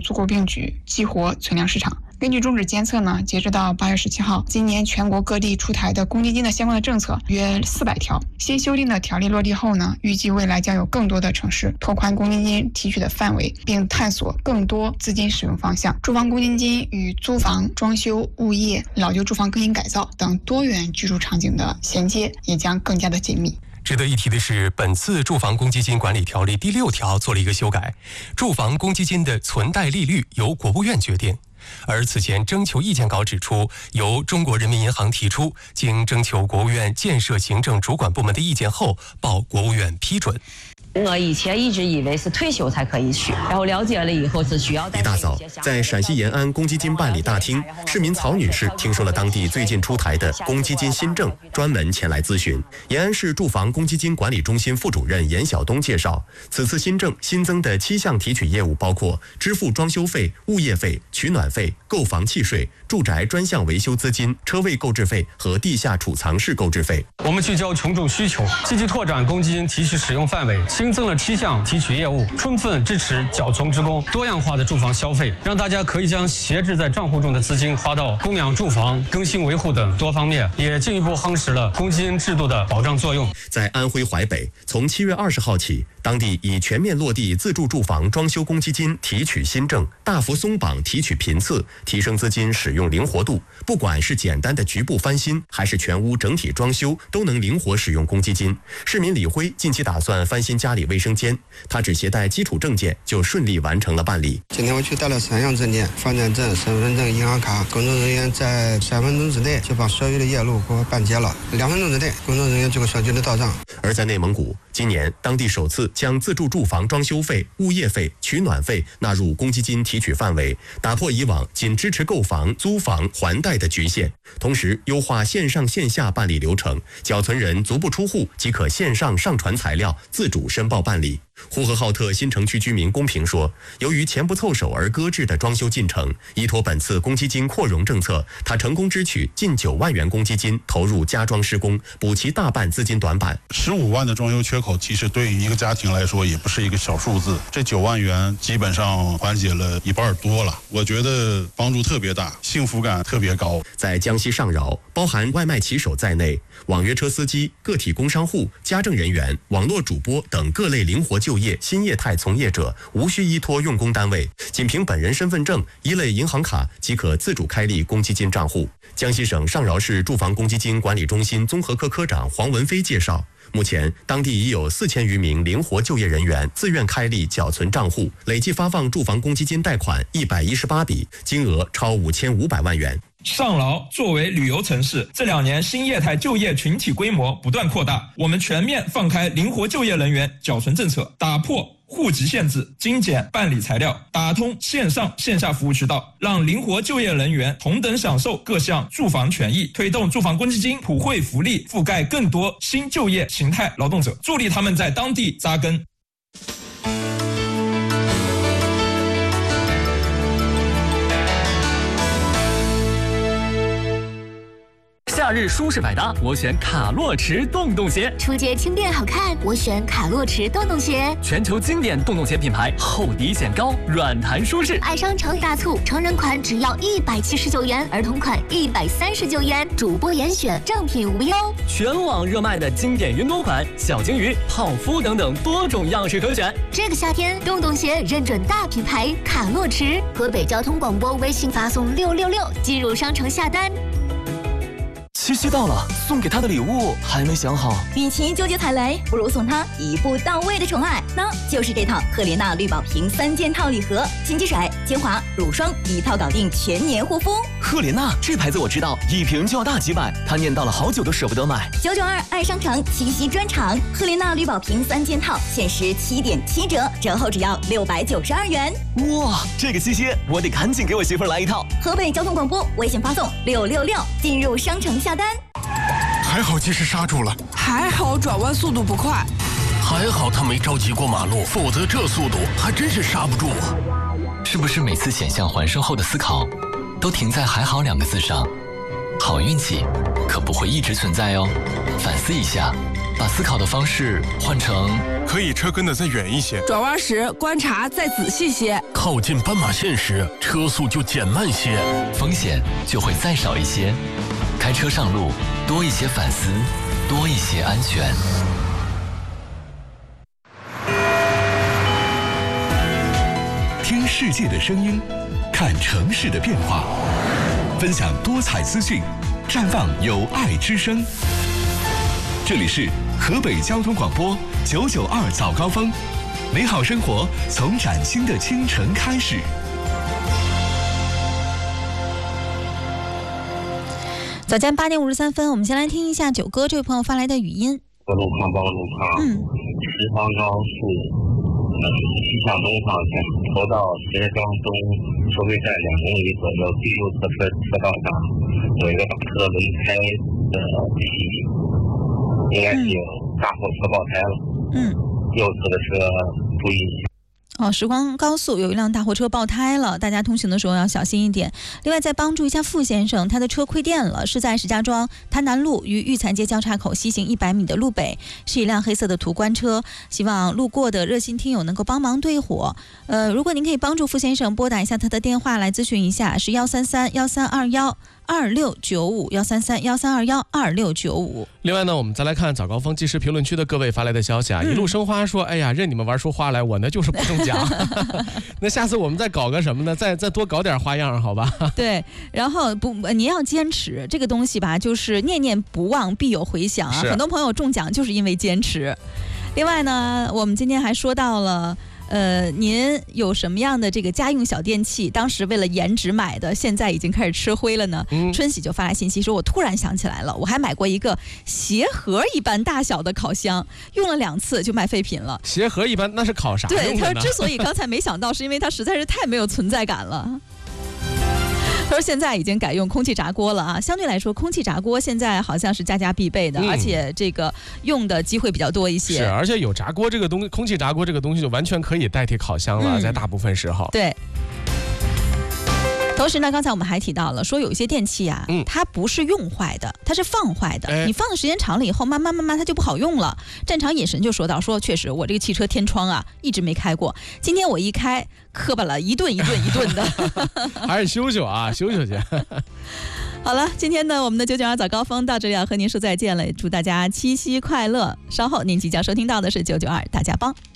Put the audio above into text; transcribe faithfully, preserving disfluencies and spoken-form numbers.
足够并举激活存量市场。根据中指监测呢，截止到八月十七号，今年全国各地出台的公积金的相关的政策约四百条。新修订的条例落地后呢，预计未来将有更多的城市拓宽公积金提取的范围，并探索更多资金使用方向。住房公积金与租房、装修、物业、老旧住房更新改造等多元居住场景的衔接也将更加的紧密。 值得一提的是，本次住房公积金管理条例第六条做了一个修改，住房公积金的存贷利率由国务院决定。而此前征求意见稿指出，由中国人民银行提出，经征求国务院建设行政主管部门的意见后，报国务院批准。 我以前一直以为是退休才可以取，然后了解了以后是需要。 一大早，在陕西延安公积金办理大厅，市民曹女士听说了当地最近出台的公积金新政，专门前来咨询。延安市住房公积金管理中心副主任严晓东介绍，此次新政新增的七项提取业务包括支付装修费、物业费、取暖费、购房契税、住宅专项维修资金、车位购置费和地下储藏室购置费。 我们聚焦群众需求，积极拓展公积金提取使用范围，新增了七项提取业务，充分支持缴存职工多样化的住房消费，让大家可以将闲置在账户中的资金花到供养住房、更新维护等多方面，也进一步夯实了公积金制度的保障作用。 在安徽淮北，从七月二十号起，当地已全面落地自住住房装修公积金提取新政，大幅松绑提取频次，提升资金使用灵活度。不管是简单的局部翻新，还是全屋整体装修，都能灵活使用公积金。市民李辉近期打算翻新家里卫生间，他只携带基础证件就顺利完成了办理。 今天我去带了三项证件，房产证、身份证、银行卡，工作人员在三分钟之内就把所有的业务给我办结了，两分钟之内工作人员就给小区的到账。 而在内蒙古，今年当地首次将自住住房装修费、物业费、取暖费纳入公积金提取范围，打破以往仅支持购房、租房、还贷的局限，同时优化线上线下办理流程，缴存人足不出户即可线上上传材料，自主申报办理。呼和浩特新城区居民公平说，由于钱不凑手而搁置的装修进程，依托本次公积金扩容政策，他成功支取近九万元公积金，投入加装施工，补齐大半资金短板。 十五万的装修缺口，其实对于一个家庭来说也不是一个小数字，这九万元基本上缓解了一半多了，我觉得帮助特别大，幸福感特别高。 在江西上饶，包含外卖骑手在内，网约车司机、个体工商户、家政人员、网络主播等各类灵活就业新业态从业者，无需依托用工单位，仅凭本人身份证、一类银行卡即可自主开立公积金账户。江西省上饶市住房公积金管理中心综合科科长黄文飞介绍，目前当地已有四千余名灵活就业人员自愿开立缴存账户，累计发放住房公积金贷款一百一十八笔，金额超五千五百万元。 上饶作为旅游城市，这两年新业态就业群体规模不断扩大，我们全面放开灵活就业人员缴存政策，打破户籍限制，精简办理材料，打通线上线下服务渠道，让灵活就业人员同等享受各项住房权益，推动住房公积金普惠福利覆盖更多新就业形态劳动者，助力他们在当地扎根。 夏日舒适百搭，我选卡洛驰洞洞鞋； 初阶轻便好看，我选卡洛驰洞洞鞋。 全球经典洞洞鞋品牌，厚底显高，软弹舒适。 爱商城大促，成人款只要一百七十九元，儿童款一百三十九元，主播严选，正品无忧。 全网热卖的经典运动款，小鲸鱼、泡芙等等多种样式可选。 这个夏天，洞洞鞋认准大品牌卡洛驰。河北交通广播微信发送六六六进入商城下单。 七夕到了，送给他的礼物还没想好。 与其纠结踩雷，不如送他一步到位的宠爱，那就是这套赫莲娜绿宝瓶三件套礼盒，金鸡水、精华、乳霜一套搞定全年护肤。 赫莲娜这牌子我知道，一瓶就要大几百，他念叨了好久都舍不得买。 九九二爱商城七夕专场，赫莲娜绿宝瓶三件套限时七点七折，折后只要六百九十二元。 哇，这个七夕我得赶紧给我媳妇儿来一套。 河北交通广播微信发送六六六进入商城下单。 还好及时刹住了， 还好转弯速度不快， 还好他没着急过马路，否则这速度还真是刹不住啊！ 是不是每次险象环生后的思考都停在还好两个字上？好运气可不会一直存在哦，反思一下， 把思考的方式换成可以车跟得再远一些， 转弯时观察再仔细些， 靠近斑马线时车速就减慢些， 风险就会再少一些。开车上路，多一些反思，多一些安全。 听世界的声音，看城市的变化，分享多彩资讯，绽放有爱之声。这里是河北交通广播九九二早高峰，美好生活从崭新的清晨开始。 早间八点五十三分，我们先来听一下九哥这位朋友发来的语音。 路况报路况，嗯，石方高速西向东方向，头到石庄东收费站两公里左右第六侧车车道上有一个大车轮胎的气，应该是有大货车爆胎了。嗯，右侧的车注意。 哦，时光高速有一辆大货车爆胎了，大家通行的时候要小心一点。另外再帮助一下傅先生，他的车亏电了，是在石家庄滩南路与玉残街交叉口西行一百米的路北，是一辆黑色的途观车，希望路过的热心听友能够帮忙对火。呃，如果您可以帮助傅先生拨打一下他的电话来咨询一下，是幺三三幺三二幺二六九五幺三三幺三二幺二六九五。 另外呢，我们再来看早高峰即时评论区的各位发来的消息啊，嗯、一路生花说，哎呀，任你们玩出花来，我呢就是不中奖。那下次我们再搞个什么呢？再再多搞点花样，好吧？ 对，然后不，你要坚持这个东西吧，就是念念不忘必有回响啊。很多朋友中奖就是因为坚持。另外呢，我们今天还说到了。呃，您有什么样的这个家用小电器？当时为了颜值买的，现在已经开始吃灰了呢？嗯、春喜就发来信息说，我突然想起来了，我还买过一个鞋盒一般大小的烤箱，用了两次就卖废品了。 鞋盒一般那是烤啥用的呢？ 对，他说之所以刚才没想到，是因为它实在是太没有存在感了。他说现在已经改用空气炸锅了啊，相对来说空气炸锅现在好像是家家必备的、嗯、而且这个用的机会比较多一些。 是，而且有炸锅这个东西，空气炸锅这个东西就完全可以代替烤箱了、嗯、在大部分时候。 对。同时呢，刚才我们还提到了，说有一些电器啊，嗯、它不是用坏的，它是放坏的。哎、你放的时间长了以后，慢慢慢慢它就不好用了。战场隐神就说到，说确实我这个汽车天窗啊一直没开过，今天我一开，磕巴了一顿一顿一顿的， 还是修修啊，修修去。 好了，今天呢，我们的九九二早高峰到这里要和您说再见了，祝大家七夕快乐。稍后您即将收听到的是九九二大家帮。